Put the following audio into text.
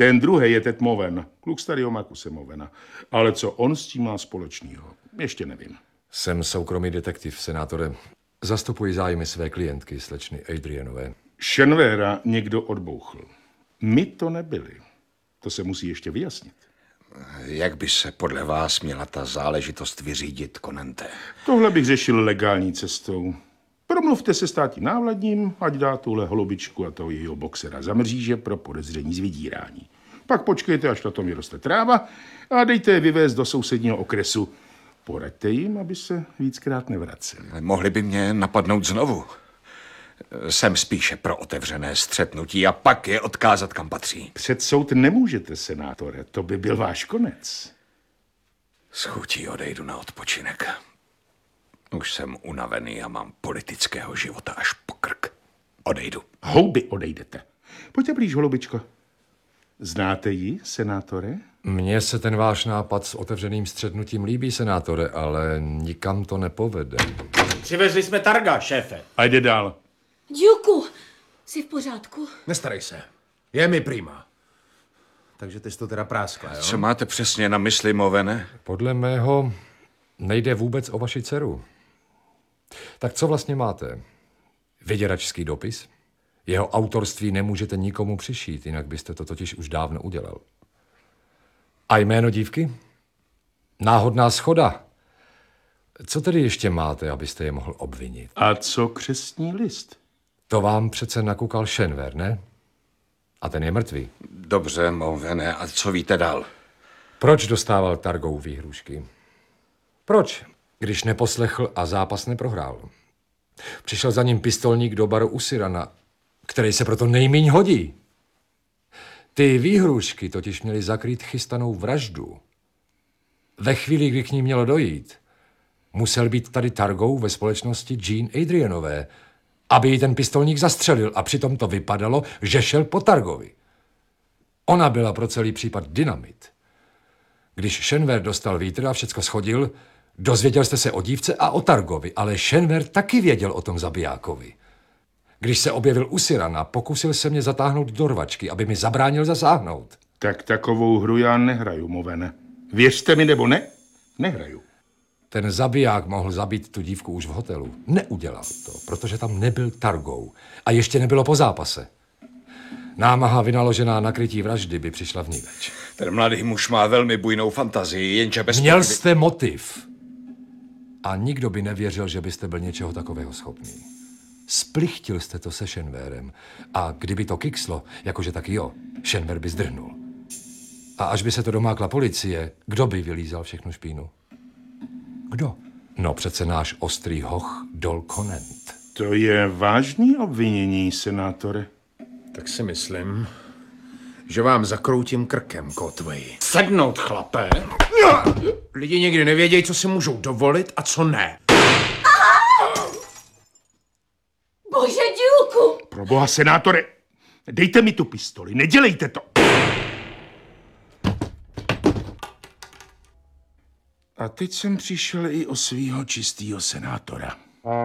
Ten druhý je Ted Moven, kluk starýho Markuse Movena. Ale co on s tím má společného, ještě nevím. Jsem soukromý detektiv, senátore. Zastupuji zájmy své klientky, slečny Adrianové. Shenvera někdo odbouchl. My to nebyli. To se musí ještě vyjasnit. Jak by se podle vás měla ta záležitost vyřídit, Konente? Tohle bych řešil legální cestou. Promluvte se státním návladním, ať dá tuhle holubičku a toho jejího boxera za mříže pro podezření z vydírání. Pak počkejte, až na tom vyroste tráva a dejte je vyvést do sousedního okresu. Poraďte jim, aby se víckrát nevraceli. Mohli by mě napadnout znovu. Jsem spíše pro otevřené střetnutí a pak je odkázat, kam patří. Před soud nemůžete, senátore, to by byl váš konec. S chutí odejdu na odpočinek. Už jsem unavený a mám politického života až po krk. Odejdu. Houby odejdete. Pojďte blíž, holubičko. Znáte ji, senátore? Mně se ten váš nápad s otevřeným střetnutím líbí, senátore, ale nikam to nepovede. Přivezli jsme Targa, šéfe. A jde dál. Duku, jsi v pořádku? Nestarej se. Je mi prima. Takže ty jsi to teda práskla, jo? Co máte přesně na mysli, Movene? Podle mého nejde vůbec o vaši dceru. Tak co vlastně máte? Vyděračský dopis? Jeho autorství nemůžete nikomu přišít, jinak byste to totiž už dávno udělal. A jméno dívky? Náhodná schoda. Co tedy ještě máte, abyste je mohl obvinit? A co křestní list? To vám přece nakukal Shenver, ne? A ten je mrtvý. Dobře, Movene, a co víte dál? Proč dostával Targou výhrůžky? Proč, když neposlechl a zápas neprohrál? Přišel za ním pistolník do baru u Sirana, který se proto nejmíň hodí. Ty výhrůžky totiž měly zakrýt chystanou vraždu. Ve chvíli, kdy k ní mělo dojít, musel být tady Targou ve společnosti Jean Adrianové, aby ji ten pistolník zastřelil a přitom to vypadalo, že šel po Targovi. Ona byla pro celý případ dynamit. Když Shenver dostal vítr a všecko schodil, dozvěděl jste se o dívce a o Targovi, ale Shenver taky věděl o tom zabijákovi. Když se objevil u Sirana, pokusil se mě zatáhnout do rvačky, aby mi zabránil zasáhnout. Tak takovou hru já nehraju, Movene. Věřte mi nebo ne, nehraju. Ten zabiják mohl zabít tu dívku už v hotelu. Neudělal to, protože tam nebyl Targou. A ještě nebylo po zápase. Námaha vynaložená na krytí vraždy by přišla vniveč. Ten mladý muž má velmi bujnou fantazii, jenže bez Měl pochyby... jste motiv. A nikdo by nevěřil, že byste byl něčeho takového schopný. Splichtil jste to se Shenverem. A kdyby to kikslo, jakože taky jo, Shenver by zdrhnul. A až by se to domákla policie, kdo by vylízal všechnu špínu? Kdo? No přece náš ostrý hoch Dol Konent. To je vážný obvinění, senátore. Tak si myslím, že vám zakroutím krkem, Kotway. Sednout, chlape. Lidi někdy nevědějí, co si můžou dovolit a co ne. Bože, Duku! Proboha, senátore, dejte mi tu pistoli, nedělejte to. A teď jsem přišel i o svýho čistýho senátora.